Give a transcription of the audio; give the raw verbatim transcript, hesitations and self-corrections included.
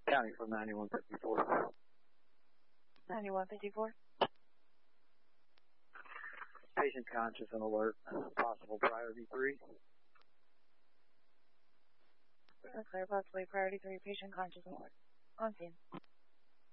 County from ninety-one fifty-four. ninety-one fifty-four. Patient conscious and alert. Possible priority three. Clear, possibly priority three, patient conscious and alert. On scene.